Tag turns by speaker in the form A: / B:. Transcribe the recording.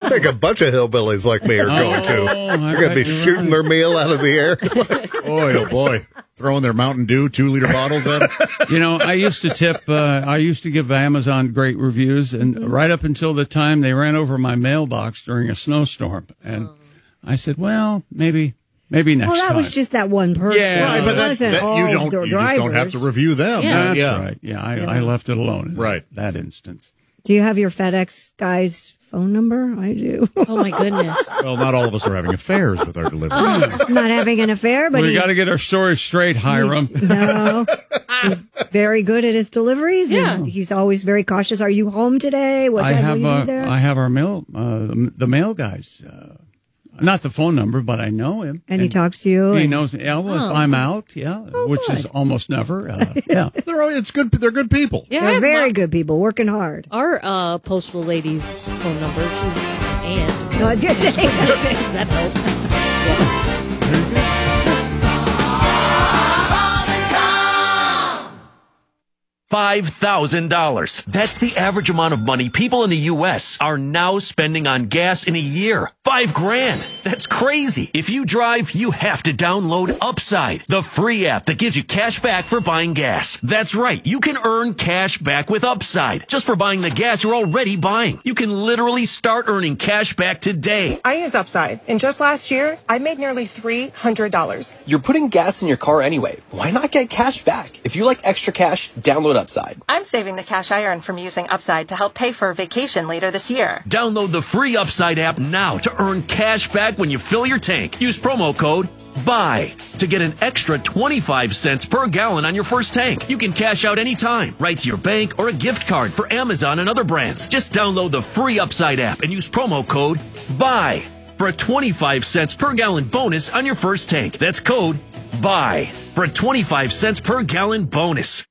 A: think a bunch of hillbillies like me are going to. They're going to be shooting their meal out of the air.
B: Oh, boy. Throwing their Mountain Dew 2-liter bottles at them.
C: I used to tip, I used to give Amazon great reviews, and right up until the time they ran over my mailbox during a snowstorm. And I said, well, maybe next time.
D: Well, that was just that one person.
C: Yeah.
B: Right, but
D: you
B: just don't have to review them.
C: That's right. Yeah, I left it alone in that instance.
D: Do you have your FedEx guy's phone number? I do.
E: Oh, my goodness.
B: Well, not all of us are having affairs with our delivery.
D: I'm not having an affair, but
C: we got to get our story straight, Hiram.
D: He's very good at his deliveries.
E: Yeah.
D: And he's always very cautious. Are you home today? What time will you be there?
C: I have our mail, the mail guys. Not the phone number, but I know him.
D: And he talks to you?
C: He knows me. Yeah, well, if I'm out, which is almost never.
B: It's good. They're good people.
E: Yeah,
D: They're very good people, working hard.
E: Our postal lady's phone number, she's Ann.
D: No, I was going to say.
E: That helps. Yeah.
F: $5,000. That's the average amount of money people in the U.S. are now spending on gas in a year. $5,000. That's crazy. If you drive, you have to download Upside, the free app that gives you cash back for buying gas. That's right. You can earn cash back with Upside just for buying the gas you're already buying. You can literally start earning cash back today.
G: I used Upside, and just last year, I made nearly $300.
H: You're putting gas in your car anyway. Why not get cash back? If you like extra cash, download Upside.
I: I'm saving the cash I earn from using Upside to help pay for a vacation later this year.
F: Download the free Upside app now to earn cash back when you fill your tank. Use promo code BUY to get an extra 25 cents per gallon on your first tank. You can cash out anytime, right to your bank or a gift card for Amazon and other brands. Just download the free Upside app and use promo code BUY for a 25 cents per gallon bonus on your first tank. That's code BUY for a 25 cents per gallon bonus.